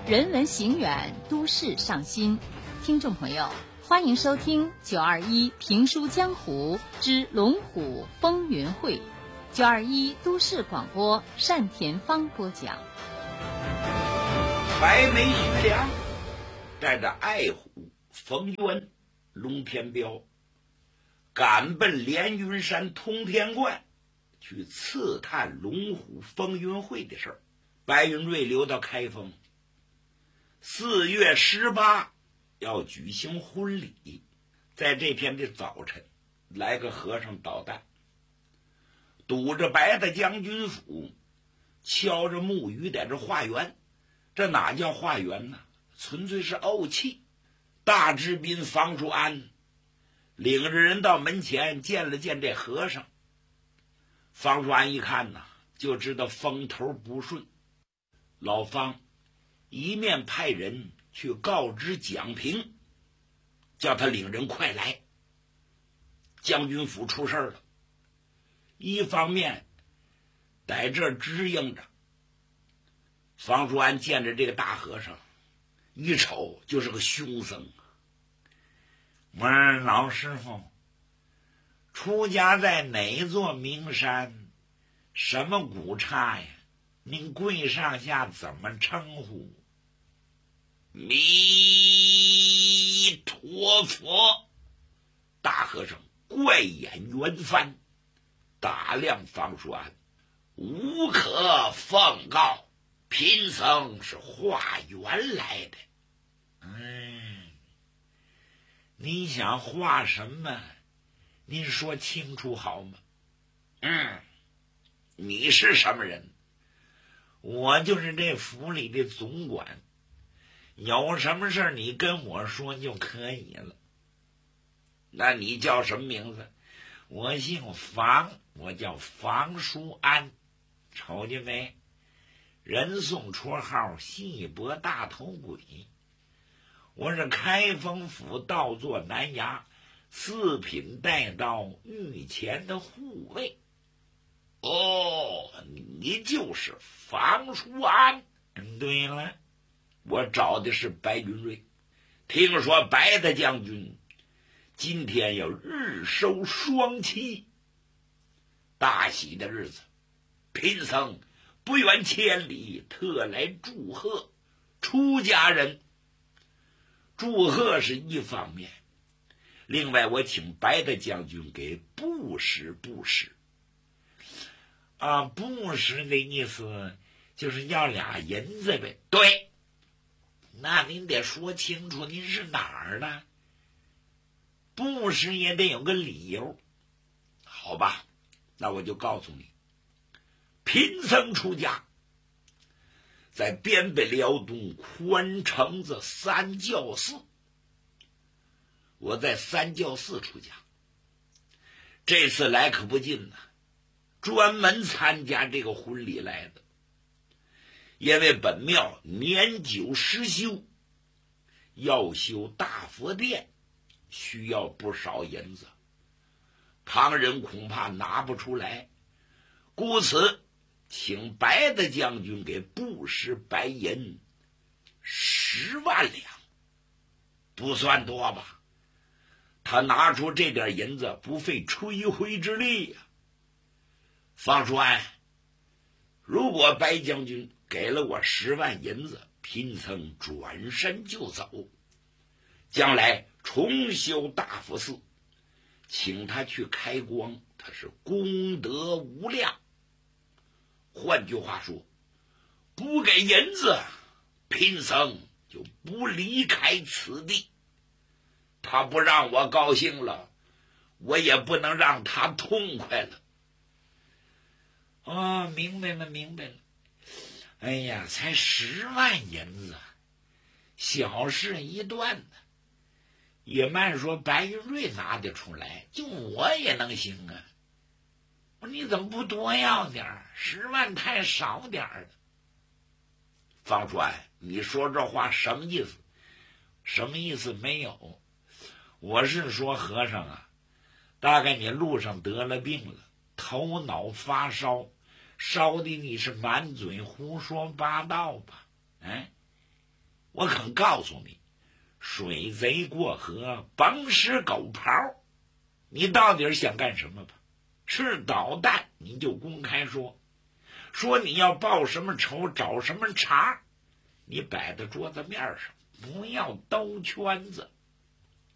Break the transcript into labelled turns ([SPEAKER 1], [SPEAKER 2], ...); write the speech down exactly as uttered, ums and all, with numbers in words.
[SPEAKER 1] 人文行远，都市上新。听众朋友，欢迎收听九二一评书江湖之龙虎风云会，九二一都市广播单田芳播讲。
[SPEAKER 2] 白眉徐良带着爱虎、冯渊、龙天彪赶奔连云山通天观去刺探龙虎风云会的事儿。白云瑞留到开封，四月十八要举行婚礼。在这天的早晨，来个和尚捣蛋，堵着白的将军府，敲着木鱼在这化缘。这哪叫化缘呢？纯粹是怄气。大知宾房叔安领着人到门前见了见这和尚。房叔安一看呢，就知道风头不顺。老方一面派人去告知蒋平，叫他领人快来，将军府出事了。一方面在这支应着。房叔安见着这个大和尚，一瞅就是个凶僧。我说老师傅，出家在哪座名山，什么古刹呀？您跪上下怎么称呼？弥陀佛！大和尚怪眼圆翻，打量房叔安，无可奉告，贫僧是化缘来的。嗯，你想画什么？您说清楚好吗？嗯，你是什么人？我就是这府里的总管，有什么事你跟我说就可以了。那你叫什么名字？我姓房，我叫房叔安。瞅见没？人送绰号细脖大头鬼。我是开封府道座南衙四品带刀御前的护卫。哦，你就是房叔安。嗯，对了，我找的是白云瑞。听说白大将军今天要日收双妻，大喜的日子，贫僧不远千里特来祝贺。出家人祝贺是一方面，另外我请白大将军给布施布施。啊，布施的意思就是要俩银子呗。对，那您得说清楚您是哪儿的，布施也得有个理由。好吧，那我就告诉你，贫僧出家在边北辽东宽城子三教寺。我在三教寺出家，这次来可不近呢，专门参加这个婚礼来的。因为本庙年久失修，要修大佛殿，需要不少银子，旁人恐怕拿不出来，故此请白大将军给布施白银十万两，不算多吧？他拿出这点银子不费吹灰之力呀、啊。方叔安，如果白将军给了我十万银子，贫僧转身就走，将来重修大佛寺，请他去开光，他是功德无量。换句话说，不给银子，贫僧就不离开此地。他不让我高兴了，我也不能让他痛快了。哦，明白了明白了。哎呀，才十万银子，小事一段呢，也慢说白云瑞拿得出来，就我也能行啊。我说你怎么不多要点儿？十万太少点儿了。方叔安，你说这话什么意思？什么意思没有？我是说和尚啊，大概你路上得了病了，头脑发烧，烧的你是满嘴胡说八道吧？哎， 我肯告诉你，水贼过河，甭使狗刨。你到底是想干什么吧？是捣蛋你就公开说，说你要报什么仇，找什么茬，你摆在桌子面上，不要兜圈子。